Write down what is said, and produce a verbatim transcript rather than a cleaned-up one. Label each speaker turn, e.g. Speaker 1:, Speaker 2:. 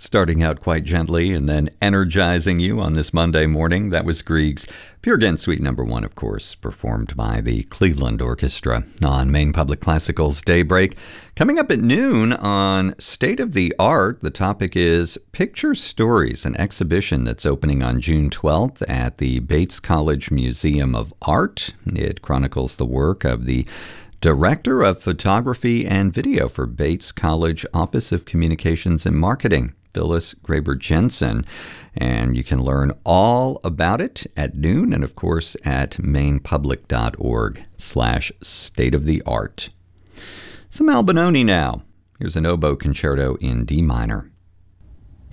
Speaker 1: starting out quite gently and then energizing you on this Monday morning. That was Grieg's Peer Gynt Suite Number One, of course, performed by the Cleveland Orchestra on Maine Public Classical's Daybreak. Coming up at noon on State of the Art, the topic is Picture Stories, an exhibition that's opening on June twelfth at the Bates College Museum of Art. It chronicles the work of the Director of Photography and Video for Bates College Office of Communications and Marketing, Phyllis Graber Jensen. And you can learn all about it at noon and, of course, at mainepublic.org slash state of the art. Some Albinoni now. Here's an oboe concerto in D minor.